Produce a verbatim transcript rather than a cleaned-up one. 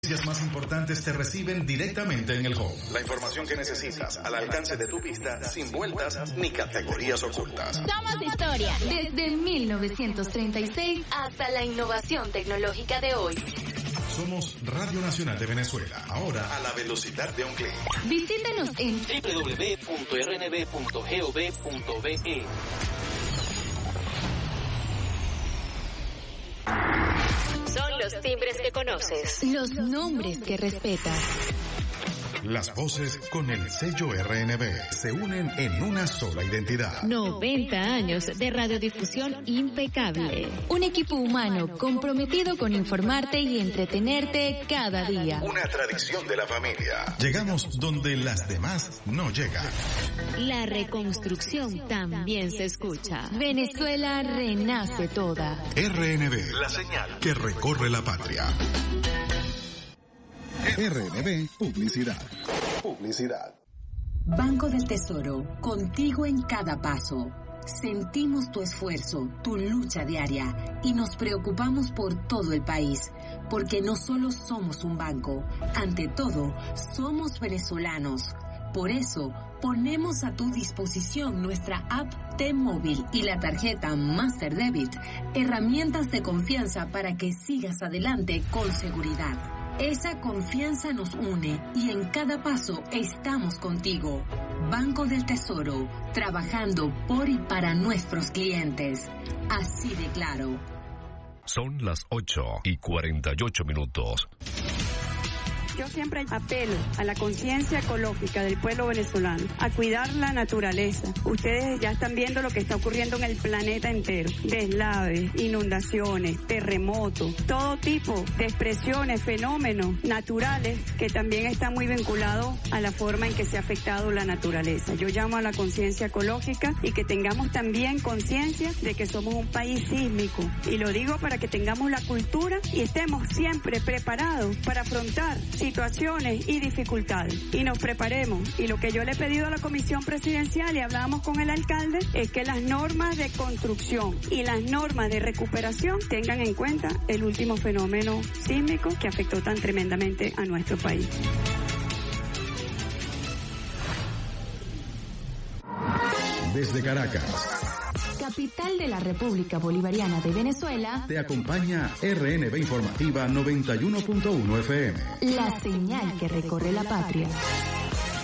noticias más importantes te reciben directamente en el home. La información que necesitas al alcance de tu vista, sin vueltas ni categorías ocultas. Somos historia desde mil novecientos treinta y seis hasta la innovación tecnológica de hoy. Somos Radio Nacional de Venezuela, ahora a la velocidad de un clic. Visítanos en doble u doble u doble u punto r n b punto gov punto b e. Son los timbres que conoces, los nombres que respetas. Las voces con el sello R N B se unen en una sola identidad. noventa años de radiodifusión impecable. Un equipo humano comprometido con informarte y entretenerte cada día. Una tradición de la familia. Llegamos donde las demás no llegan. La reconstrucción también se escucha. Venezuela renace toda. R N B, la señal que recorre la patria. R N B Publicidad. Publicidad. Banco del Tesoro, contigo en cada paso. Sentimos tu esfuerzo, tu lucha diaria y nos preocupamos por todo el país, porque no solo somos un banco, ante todo, somos venezolanos. Por eso, ponemos a tu disposición nuestra app T-Móvil y la tarjeta Master Debit, herramientas de confianza para que sigas adelante con seguridad. Esa confianza nos une y en cada paso estamos contigo. Banco del Tesoro, trabajando por y para nuestros clientes. Así de claro. Son las ocho y cuarenta y ocho minutos. Yo siempre apelo a la conciencia ecológica del pueblo venezolano, a cuidar la naturaleza. Ustedes ya están viendo lo que está ocurriendo en el planeta entero. Deslaves, inundaciones, terremotos, todo tipo de expresiones, fenómenos naturales que también están muy vinculados a la forma en que se ha afectado la naturaleza. Yo llamo a la conciencia ecológica y que tengamos también conciencia de que somos un país sísmico. Y lo digo para que tengamos la cultura y estemos siempre preparados para afrontar situaciones y dificultades y nos preparemos. Y lo que yo le he pedido a la comisión presidencial y hablábamos con el alcalde es que las normas de construcción y las normas de recuperación tengan en cuenta el último fenómeno sísmico que afectó tan tremendamente a nuestro país. Desde Caracas, capital de la República Bolivariana de Venezuela, te acompaña R N B Informativa noventa y uno punto uno F M. La señal que recorre la patria.